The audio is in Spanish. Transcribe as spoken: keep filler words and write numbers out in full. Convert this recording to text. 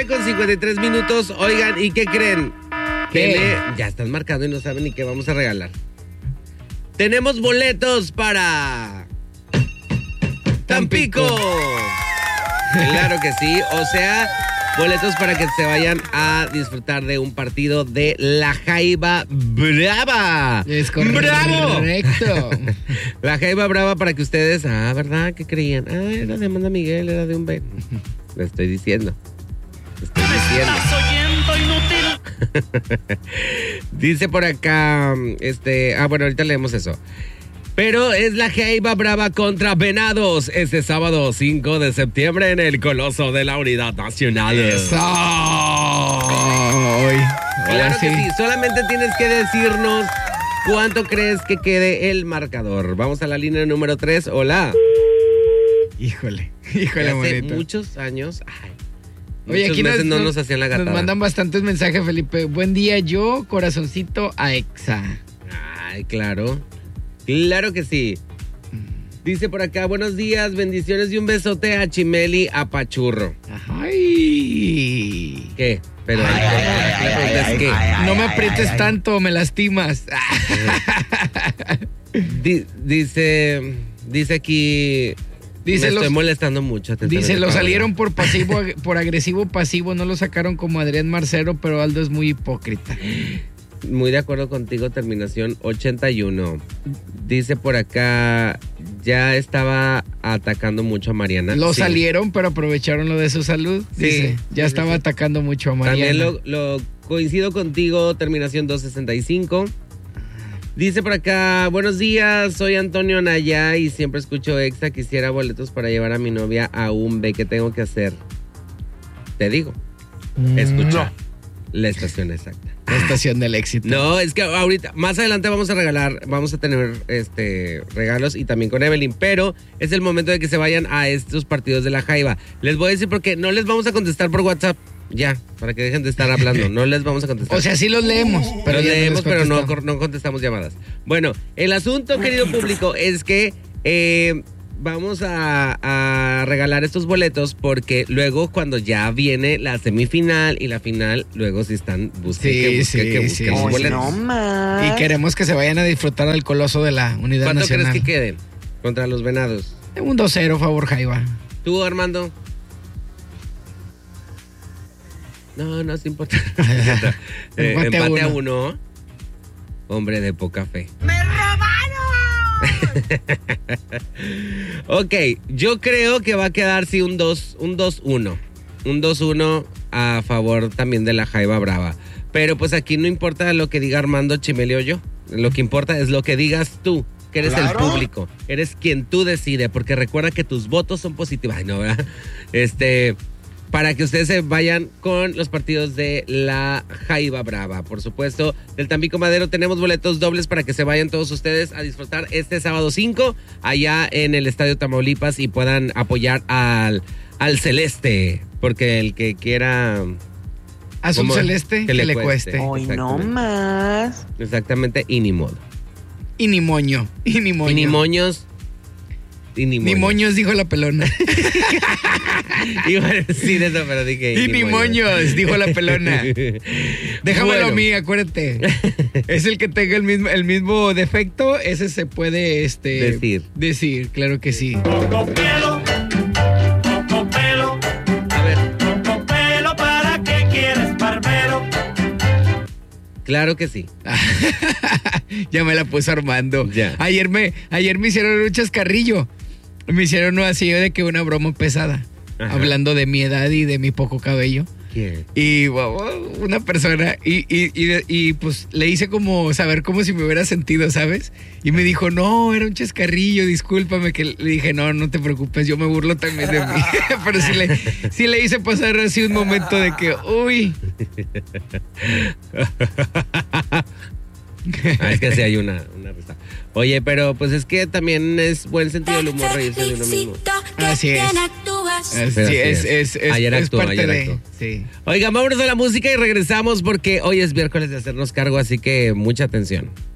con cincuenta y tres minutos. Oigan, ¿y qué creen? ¿Qué? Que le- ya están marcando y no saben ni qué vamos a regalar. Tenemos boletos para Tampico. Claro que sí. O sea, boletos para que se vayan a disfrutar de un partido de la Jaiba Brava. Es correcto. ¡Bravo! Correcto. La Jaiba Brava para que ustedes, ah, ¿verdad? ¿Qué creían? Ah, era de Amanda Miguel, era de un Ben. Le estoy diciendo. Le estoy diciendo. Dice por acá, este, ah, bueno, ahorita leemos eso. Pero es la Jaiba Brava contra Venados este sábado cinco de septiembre en el Coloso de la Unidad Nacional. Eso. Ahora Claro sí. que sí, solamente tienes que decirnos cuánto crees que quede el marcador. Vamos a la línea número tres. Hola. Híjole, híjole, Hace monito. muchos años, ay, Oye, muchos aquí meses no nos hacían la gatada. Nos mandan bastantes mensajes, Felipe. Buen día, yo, corazoncito a Exa. Ay, claro. Claro que sí. Dice por acá, buenos días, bendiciones y un besote a Chimeli Apachurro. Ay. ¿Qué? Pero Ay, la ay, pregunta ay, es ay, ¿qué? ay, No me ay, aprietes ay, ay. tanto, me lastimas. Di- dice, dice aquí, Dice me los- estoy molestando mucho. atentamente, Dice, lo Paola. salieron por pasivo, por agresivo pasivo, no lo sacaron como Adrián Marcero, pero Aldo es muy hipócrita. Muy de acuerdo contigo, terminación ochenta y uno. Dice por acá, ya estaba atacando mucho a Mariana. Lo Sí. salieron, pero aprovecharon lo de su salud. Sí, Dice, ya sí, estaba sí. atacando mucho a Mariana. También lo, lo coincido contigo, terminación doscientos sesenta y cinco. Dice por acá, buenos días, soy Antonio Naya y siempre escucho Exa. Quisiera boletos para llevar a mi novia a un B. ¿Qué tengo que hacer? Te digo, escucha la estación exacta. La estación del éxito. No, es que ahorita, más adelante vamos a regalar, vamos a tener este regalos y también con Evelyn, pero es el momento de que se vayan a estos partidos de la Jaiba. Les voy a decir porque no les vamos a contestar por WhatsApp, ya, para que dejen de estar hablando, no les vamos a contestar. O sea, sí los leemos, pero Pero ya no leemos, les pero no, contestamos. cor- no contestamos llamadas. Bueno, el asunto, querido público, es que eh, vamos a, a regalar estos boletos porque luego cuando ya viene la semifinal y la final, luego sí están busquen Sí, que busquen, sí, que busquen sí. los Hoy boletos. no más. Y queremos que se vayan a disfrutar al coloso de la Unidad ¿Cuánto Nacional. crees que queden contra los Venados? Un dos cero, favor, Jaiba. ¿Tú, Armando? No, no es importante. Eh, Empate a empate a uno. uno. Hombre de poca fe. Ok, yo creo que va a quedar sí un dos uno. Un dos uno a favor también de la Jaiba Brava. Pero pues aquí no importa lo que diga Armando, Chimeli o yo. Lo que importa es lo que digas tú, que eres Claro. el público. Eres quien tú decide, porque recuerda que tus votos son positivos. Ay, no, ¿verdad? Este, para que ustedes se vayan con los partidos de la Jaiba Brava. Por supuesto, del Tampico Madero tenemos boletos dobles para que se vayan todos ustedes a disfrutar este sábado cinco allá en el Estadio Tamaulipas y puedan apoyar al, al Celeste. Porque el que quiera... Azul ¿Cómo? celeste, que, le cueste. Hoy no Exactamente. más. Exactamente, y ni modo. Y ni moño. Y ni moño. Y ni moños. Y ni Ni moños. moños, dijo la pelona. Iba a decir eso, pero dije... Y ni moños, dijo la pelona. Déjamelo Bueno. a mí, acuérdate. Es el que tenga el mismo, el mismo defecto, ese se puede este, Decir. Decir, claro que sí. Cocopelo, cocopelo, A ver, cocopelo, ¿para qué quieres barbero? claro que sí. Ya me la puso Armando. Ya. Ayer me, ayer me hicieron un chascarrillo. Me hicieron uno así de que una broma pesada. Ajá. Hablando de mi edad y de mi poco cabello. ¿Quién? Y wow, una persona, y, y, y, y, pues le hice como saber como si me hubiera sentido, ¿sabes? Y me dijo, no, era un chascarrillo, discúlpame, que le dije, no, no te preocupes, yo me burlo también de mí. Pero sí le, sí le hice pasar así un momento de que, uy. Ah, es que sí hay una, una risa. Oye, pero pues es que también es buen sentido del humor reírse de uno mismo. Así es. Pero Así así es, es. es, es, Ayer es actuó, parte ayer de, actuó. sí. Oigan, vámonos a la música y regresamos porque hoy es miércoles de hacernos cargo, así que mucha atención.